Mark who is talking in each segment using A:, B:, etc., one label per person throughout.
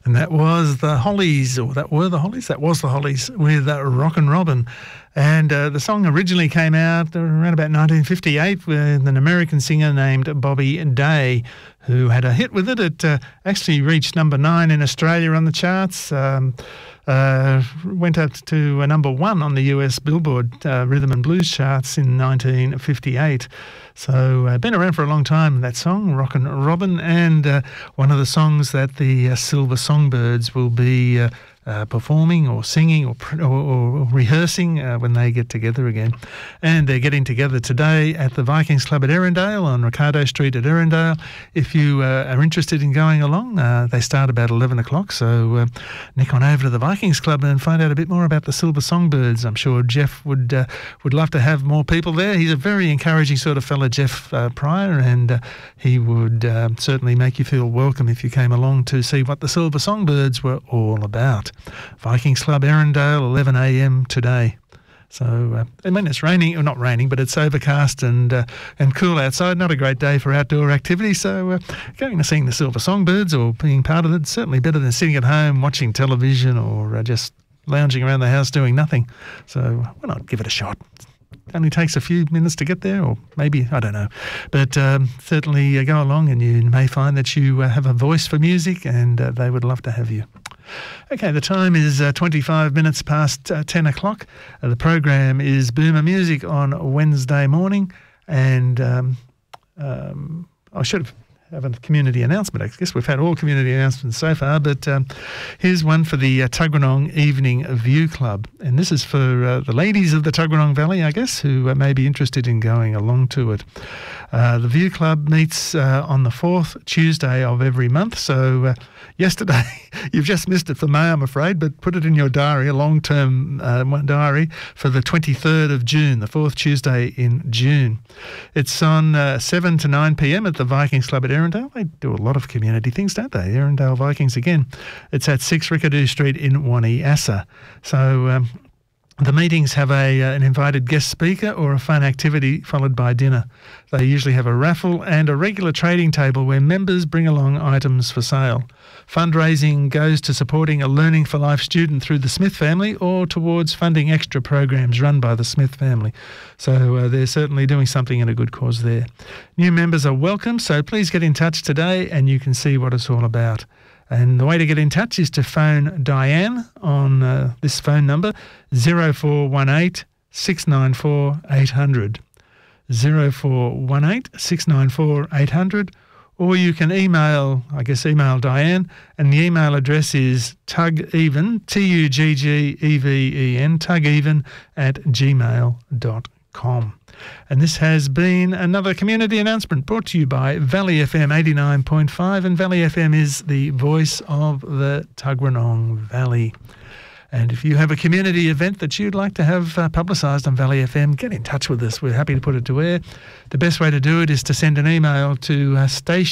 A: And that was the Hollies, or that were the Hollies? That was the Hollies with Rockin' Robin. And the song originally came out around about 1958 with an American singer named Bobby Day, who had a hit with it. It actually reached number 9 in Australia on the charts. Went up to number 1 on the US Billboard Rhythm and Blues charts in 1958. So been around for a long time, that song, Rockin' Robin, and one of the songs that the Silver Songbirds will be performing or singing or rehearsing when they get together again. And they're getting together today at the Vikings Club at Erindale on Ricardo Street at Erindale. If you are interested in going along, they start about 11 o'clock, so nick on over to the Vikings Club and find out a bit more about the Silver Songbirds. I'm sure Jeff would love to have more people there. He's a very encouraging sort of fella, Jeff Pryor, and he would certainly make you feel welcome if you came along to see what the Silver Songbirds were all about. Vikings Club Erindale, 11 a.m. today. So, I mean, it's raining, or not raining, but it's overcast and cool outside. Not a great day for outdoor activity. So, going to sing the Silver Songbirds or being part of it, certainly better than sitting at home watching television or just lounging around the house doing nothing. So, why not give it a shot? It only takes a few minutes to get there, or maybe, I don't know. But certainly go along, and you may find that you have a voice for music, and they would love to have you. Okay, the time is 25 minutes past 10 o'clock. The program is Boomer Music on Wednesday morning, and I should have a community announcement. I guess we've had all community announcements so far, but here's one for the Tuggeranong Evening View Club. And this is for the ladies of the Tuggeranong Valley, I guess, who may be interested in going along to it. The View Club meets on the 4th Tuesday of every month, so yesterday, you've just missed it for May, I'm afraid, but put it in your diary, a long-term diary, for the 23rd of June, the 4th Tuesday in June. It's on 7 to 9 p.m. at the Vikings Club at Erindale. They do a lot of community things, don't they? Erindale Vikings again. It's at 6 Rickadoo Street in Waniassa. So the meetings have an invited guest speaker or a fun activity followed by dinner. They usually have a raffle and a regular trading table where members bring along items for sale. Fundraising goes to supporting a Learning for Life student through the Smith family or towards funding extra programs run by the Smith family. So they're certainly doing something in a good cause there. New members are welcome, so please get in touch today and you can see what it's all about. And the way to get in touch is to phone Diane on this phone number, 0418 694 800. 0418 694 800. Or you can email Diane, and the email address is tuggeven, TUGGEVEN, tuggeven @gmail.com. And this has been another community announcement brought to you by Valley FM 89.5, and Valley FM is the voice of the Tuggeranong Valley. And if you have a community event that you'd like to have publicised on Valley FM, get in touch with us. We're happy to put it to air. The best way to do it is to send an email to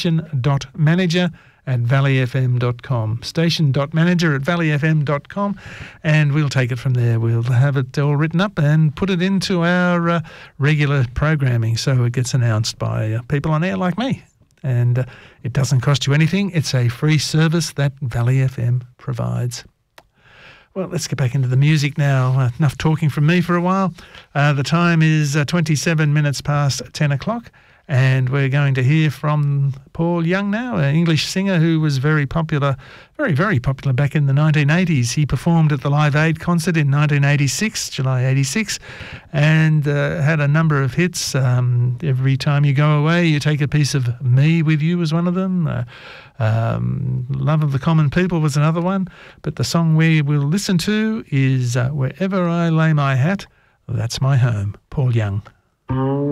A: station.manager@valleyfm.com, station.manager@valleyfm.com, and we'll take it from there. We'll have it all written up and put it into our regular programming so it gets announced by people on air like me. And it doesn't cost you anything. It's a free service that Valley FM provides. Well, let's get back into the music now. Enough talking from me for a while. The time is 27 minutes past 10 o'clock, and we're going to hear from Paul Young now, an English singer who was very popular, very, very popular back in the 1980s. He performed at the Live Aid concert in 1986, July 86, and had a number of hits. Every Time You Go Away, You Take a Piece of Me With You was one of them. Love of the Common People was another one. But the song we will listen to is Wherever I Lay My Hat, That's My Home. Paul Young.